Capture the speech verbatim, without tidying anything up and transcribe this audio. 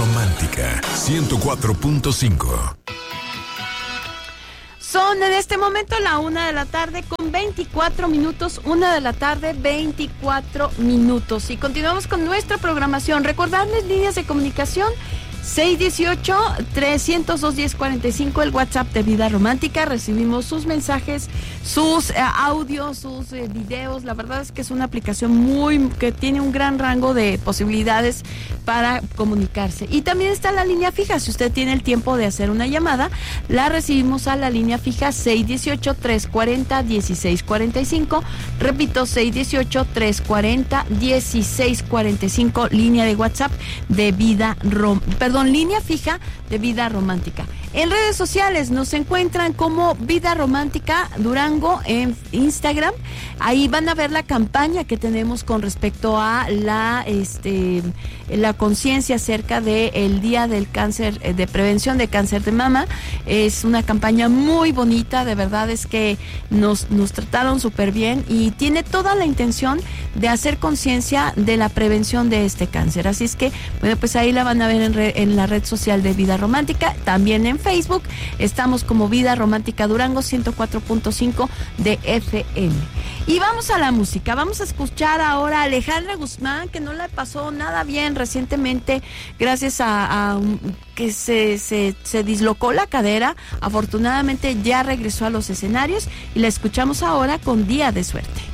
Romántica ciento cuatro punto cinco. Son en este momento la una de la tarde con veinticuatro minutos, una de la tarde, veinticuatro minutos. Y continuamos con nuestra programación. Recordarles líneas de comunicación seis uno ocho, tres cero dos, uno cero cuatro cinco, el WhatsApp de Vida Romántica. Recibimos sus mensajes, sus eh, audios, sus eh, videos. La verdad es que es una aplicación muy que tiene un gran rango de posibilidades para comunicarse. Y también está la línea fija. Si usted tiene el tiempo de hacer una llamada, la recibimos a la línea fija seis uno ocho, tres cuatro cero, uno seis cuatro cinco. Repito, seis uno ocho, tres cuatro cero, uno seis cuatro cinco, línea de WhatsApp de Vida Romántica. Perdón, línea fija de Vida Romántica. En redes sociales nos encuentran como Vida Romántica Durango en Instagram. Ahí van a ver la campaña que tenemos con respecto a la este la conciencia acerca del Día del Cáncer, de prevención de cáncer de mama. Es una campaña muy bonita, de verdad es que nos, nos trataron súper bien y tiene toda la intención de hacer conciencia de la prevención de este cáncer. Así es que, bueno, pues ahí la van a ver en, re, en la red social de Vida Romántica, también en Facebook. Estamos como Vida Romántica Durango ciento cuatro punto cinco de F M. Y vamos a la música. Vamos a escuchar ahora a Alejandra Guzmán, que no le pasó nada bien recientemente gracias a, a que se, se, se dislocó la cadera. Afortunadamente ya regresó a los escenarios y la escuchamos ahora con Día de Suerte.